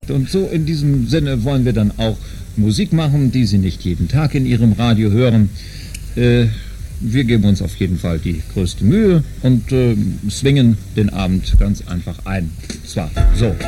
Und so in diesem Sinne wollen wir dann auch Musik machen, die Sie nicht jeden Tag in Ihrem Radio hören. Wir geben uns auf jeden Fall die größte Mühe und swingen den Abend ganz einfach ein. Zwar so.